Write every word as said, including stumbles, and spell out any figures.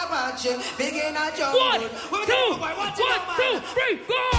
watch it. Begin a jungle. One, two, one, two, three, go!